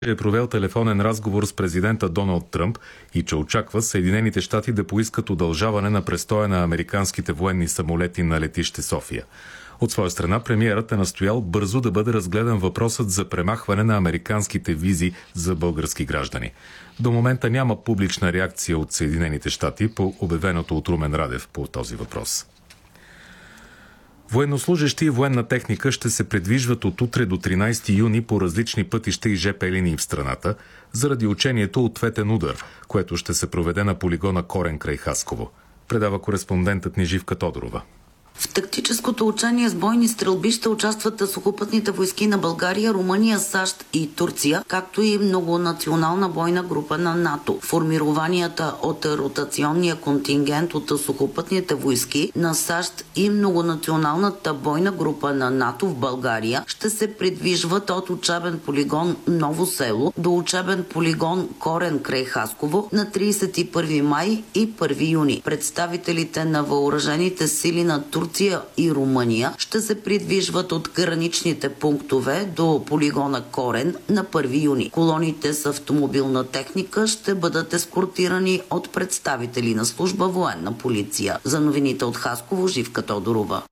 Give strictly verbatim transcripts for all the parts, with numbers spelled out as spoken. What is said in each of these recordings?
е провел телефонен разговор с президента Доналд Тръмп и че очаква Съединените щати да поискат удължаване на престоя на американските военни самолети на летище София. От своя страна премиерът е настоял бързо да бъде разгледан въпросът за премахване на американските визи за български граждани. До момента няма публична реакция от Съединените щати по обявеното от Румен Радев по този въпрос. Военнослужещи и военна техника ще се придвижват от утре до тринайсети юни по различни пътища и жп линии в страната заради учението Ответен удар, което ще се проведе на полигона Корен край Хасково. Предава кореспондентът ни Живка Тодорова. В тактическото учение с бойни стрелби ще участват сухопътните войски на България, Румъния, САЩ и Турция, както и многонационална бойна група на НАТО. Формированията от ротационния контингент от сухопътните войски на САЩ и многонационалната бойна група на НАТО в България ще се придвижват от учебен полигон Ново село до учебен полигон Корен край Хасково на тридесет и първи май и първи юни. Представителите на въоръжените сили на Турция и Румъния ще се придвижват от граничните пунктове до полигона Корен на първи юни. Колоните с автомобилна техника ще бъдат ескортирани от представители на служба военна полиция. За новините от Хасково, Живка Тодорова.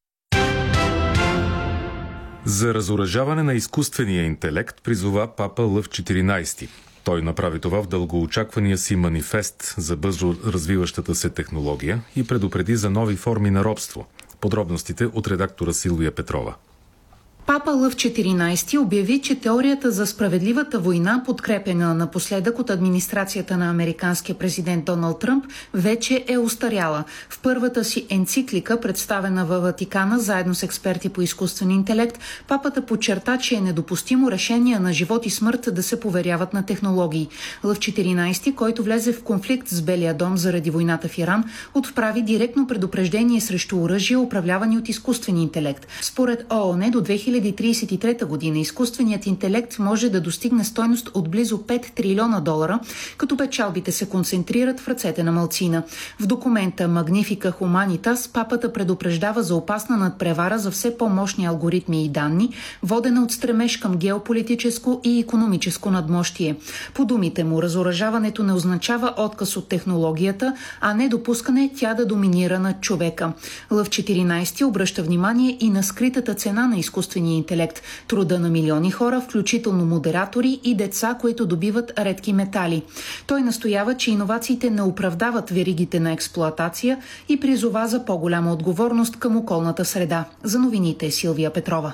За разоръжаване на изкуствения интелект призова папа Лъв четиринайсети. Той направи това в дългоочаквания си манифест за бързо развиващата се технология и предупреди за нови форми на робство. Подробностите от редактора Силвия Петрова. Папа Лъв четиринайсети обяви, че теорията за справедливата война, подкрепена напоследък от администрацията на американския президент Доналд Тръмп, вече е устаряла. В първата си енциклика, представена във Ватикана заедно с експерти по изкуствен интелект, папата подчерта, че е недопустимо решения на живот и смърт да се поверяват на технологии. Лъв четиринайсети, който влезе в конфликт с Белия дом заради войната в Иран, отправи директно предупреждение срещу оръжия, управлявани от изкуствен интелект. Според ООН до две хиляди и тридесет и трета година изкуственият интелект може да достигне стойност от близо пет трилиона долара, като печалбите се концентрират в ръцете на малцина. В документа Magnifica Humanitas папата предупреждава за опасна надпревара за все по-мощни алгоритми и данни, водена от стремеж към геополитическо и икономическо надмощие. По думите му, разоръжаването не означава отказ от технологията, а не допускане тя да доминира над човека. Лъв четиринайсети обръща внимание и на скритата цена на изкуствения интелект, труда на милиони хора, включително модератори и деца, които добиват редки метали. Той настоява, че иновациите не оправдават веригите на експлоатация и призова за по-голяма отговорност към околната среда. За новините Силвия Петрова.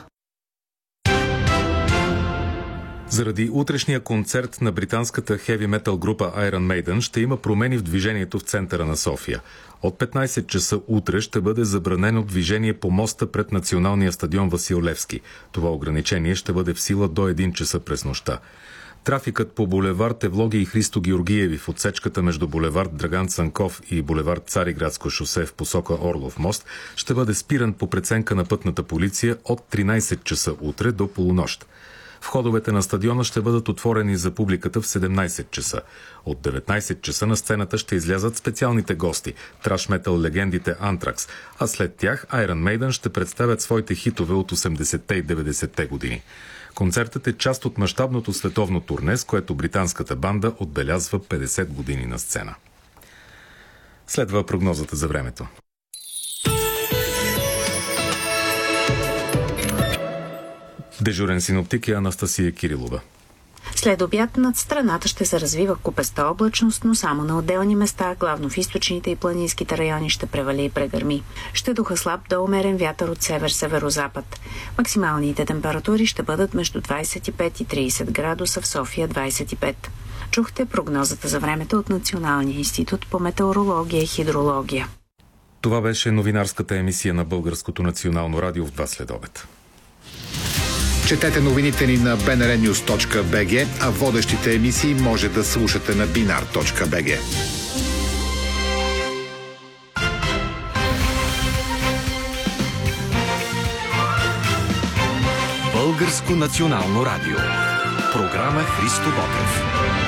Заради утрешния концерт на британската хеви метал група Iron Maiden ще има промени в движението в центъра на София. От петнайсет часа утре ще бъде забранено движение по моста пред националния стадион Васил Левски. Това ограничение ще бъде в сила до един часа през нощта. Трафикът по булевард Евлоги и Христо Георгиеви в отсечката между булевард Драган Цанков и булевард Цариградско шосе в посока Орлов мост ще бъде спиран по преценка на пътната полиция от тринайсет часа утре до полунощ. Входовете на стадиона ще бъдат отворени за публиката в седемнайсет часа. От деветнайсет часа на сцената ще излязат специалните гости – траш метал легендите Антракс, а след тях Iron Maiden ще представят своите хитове от осемдесетте и деветдесетте години. Концертът е част от мащабното световно турне, с което британската банда отбелязва петдесет години на сцена. Следва прогнозата за времето. Дежурен синоптик е Анастасия Кирилова. След обяд над страната ще се развива купеста облачност, но само на отделни места, главно в източните и планинските райони ще превали и прегърми. Ще духа слаб до умерен вятър от север-северозапад. Максималните температури ще бъдат между двайсет и пет и трийсет градуса, в София двайсет и пет. Чухте прогнозата за времето от Националния институт по метеорология и хидрология. Това беше новинарската емисия на Българското национално радио в два следобед. Четете новините ни на би ен ар нюз точка би джи, а водещите емисии може да слушате на бинар точка би джи. Българско национално радио. Програма Христо Ботев.